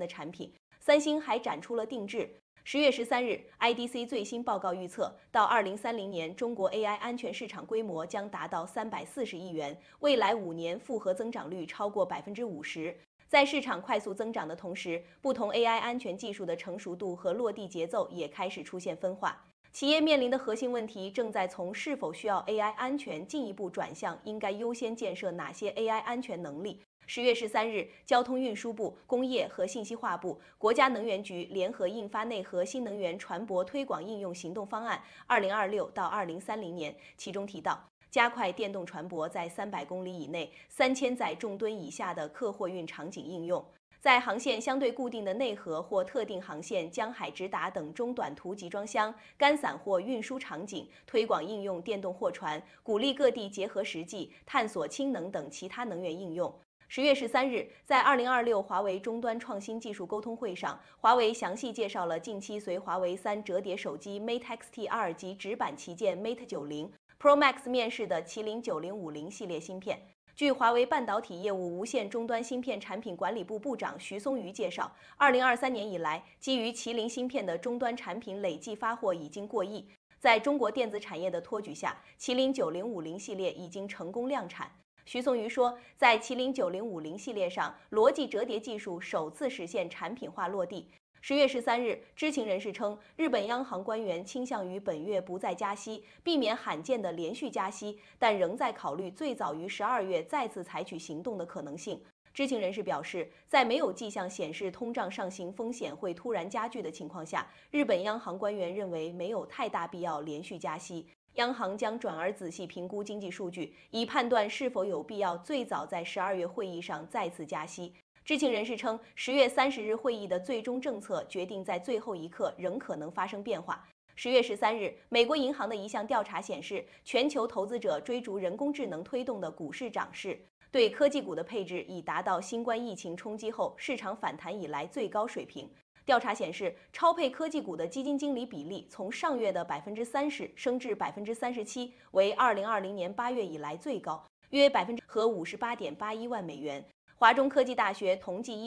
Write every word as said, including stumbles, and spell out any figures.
产品。三星还展出了定制。十月十三日 ，I D C 最新报告预测，到二零三零年，中国 A I 安全市场规模将达到三百四十亿元，未来五年复合增长率超过百分之五十。在市场快速增长的同时，不同 A I 安全技术的成熟度和落地节奏也开始出现分化。企业面临的核心问题正在从是否需要 A I 安全进一步转向应该优先建设哪些 A I 安全能力。十月十三日，交通运输部、工业和信息化部、国家能源局联合印发内核新能源船舶推广应用行动方案（二零二六到二零三零年），其中提到，加快电动船舶在三百公里以内、三千载重吨以下的客货运场景应用。在航线相对固定的内河或特定航线、江海直达等中短途集装箱、干散货运输场景推广应用电动货船，鼓励各地结合实际，探索氢能等其他能源应用。十月十三日，在二零二六华为终端创新技术沟通会上，华为详细介绍了近期随华为三折叠手机 Mate X T 二及直板旗舰 Mate 九十 Pro Max 面世的麒麟九零五零系列芯片。据华为半导体业务无线终端芯片产品管理部部长徐松瑜介绍，二零二三年以来，基于麒麟芯片的终端产品累计发货已经过亿。在中国电子产业的托举下，麒麟九零五零系列已经成功量产。徐松瑜说，在麒麟九零五零系列上，逻辑折叠技术首次实现产品化落地。十月十三日，知情人士称，日本央行官员倾向于本月不再加息，避免罕见的连续加息，但仍在考虑最早于十二月再次采取行动的可能性。知情人士表示，在没有迹象显示通胀上行风险会突然加剧的情况下，日本央行官员认为没有太大必要连续加息。央行将转而仔细评估经济数据，以判断是否有必要最早在十二月会议上再次加息。知情人士称，十月三十日会议的最终政策决定在最后一刻仍可能发生变化。十月十三日，美国银行的一项调查显示，全球投资者追逐人工智能推动的股市涨势，对科技股的配置已达到新冠疫情冲击后市场反弹以来最高水平。调查显示，超配科技股的基金经理比例从上月的百分之三十升至百分之三十七，为二零二零年八月以来最高，约百分之和五十八点八一万美元。华中科技大学统计